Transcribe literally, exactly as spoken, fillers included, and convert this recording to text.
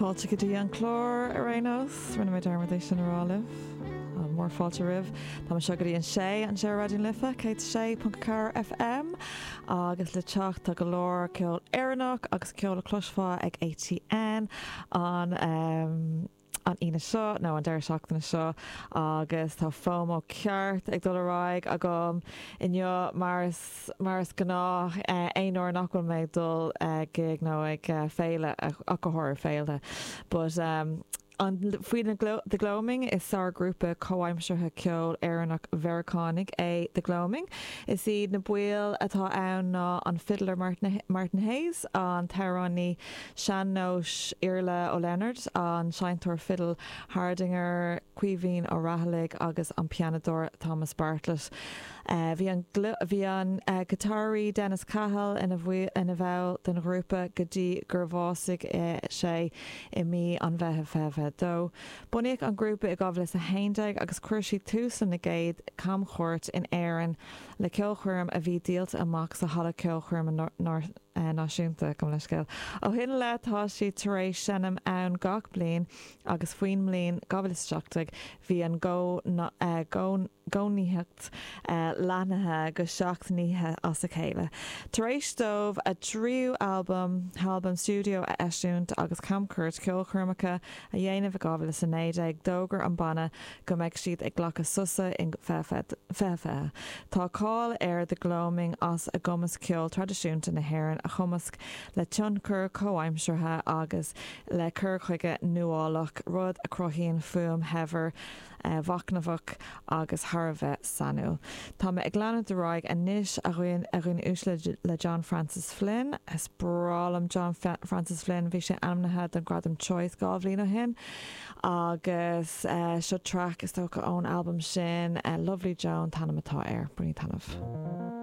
Fáilte go dtí an chlór a rénos, rinne mé dermadéis sin arálih. Mór fáilte rih, Tá seo go dtí an sé an sé radioún lifa, cé sé car F M, agus le teach tá go leir ceol Éireannach agus ceol a closfá ag A T N an um, an ina seo, nó an deir seachtainna seo, agus tá fómó ceart ag dul aráig agam inneo maras maras gná éon uair nachfuil méid dul gig nó ag féile a go háir féilte. But um, an faoin de gloaming is our grúpa comhaimseartha ceol Éireannach Veracánig é de gloaming. Is iad na buil atá ann ná an fiddler Martin, Martin Hayes, an Tarani Shannosh Irla ó Leonard, an Seintor Fiddle Hardinger Cuivine ó Rahalig agus an pianador Thomas Bartlett. Uh, bhí an, bhí an uh, guitárí Dennis Cahill ina bhfuil ina bhil den grúpa go dtí gur bhásaigh uh, sé i mí an bheitthe fehhead dó. Bunaíodh an grúpa i gabhlas a haindeag agus chuirsí túsan na géad cam chóirt in Éireann le ceolchuirm a bhí díalta amach sa hala ceolchuirm a nor Uh, náisiúnta go leis scéil. Ó hin le tá si tar éis sinnam ann gach bliain agus faoin mbliain gabhalisteach bhí an gó uh, gcónaíocht uh, leanathe go seachtainíthe as a chéile. Tar éis dómh a tríú album album studio a eisiúnt agus camcuirt ceolchuirmeacha a dhéanamh gabhalas san éide ag dógur an banna go mbeidh siad ag ghlacha susa in fefe. Tá cáil ar de gloaming as a gomas ceol tradiisiúnta na hÉireann a chumasc le tionchur comhaimseartha agus le cur chuige nuálach rud a crochíonn fuam hever uh, vacnavach agus Harbheith sanú. Tá me ag leanana de ráig a níis a roiin a roiin úsle le John Francis Flynn, is bralam John F Francis Flynn bhí sé amnathe den gradam choice gábhlín ó hin, agus uh, seo track is tócha ón album sin uh, Lovely Joan tanna matá air, buní tanmh.